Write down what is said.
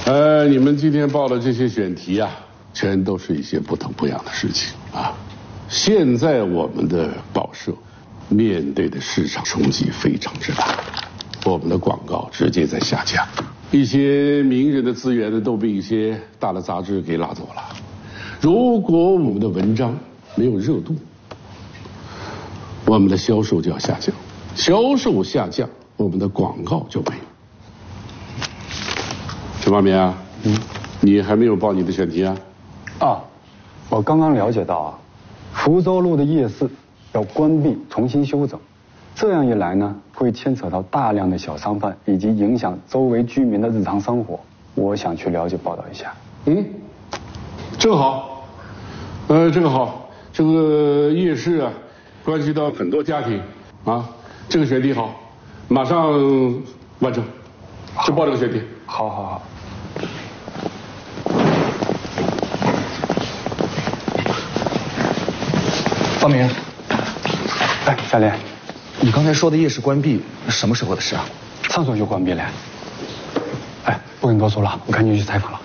你们今天报的这些选题啊，全都是一些不疼不痒的事情啊。现在我们的报社面对的市场冲击非常之大，我们的广告直接在下降，一些名人的资源呢都被一些大的杂志给拉走了。如果我们的文章没有热度，我们的销售就要下降，销售下降，我们的广告就没有。陈方面啊，你还没有报你的选题啊？ 我刚刚了解到啊，福州路的夜市要关闭重新修整，这样一来呢，会牵扯到大量的小商贩以及影响周围居民的日常生活。我想去了解报道一下。 正好，这个好，这个夜市啊，关系到很多家庭啊，这个选题好，马上完成，就报这个选题。 好。 方明， 夏莲， 你刚才说的夜市关闭，什么时候的事啊？ 上周就关闭了。不跟你多说了，我赶紧去采访了。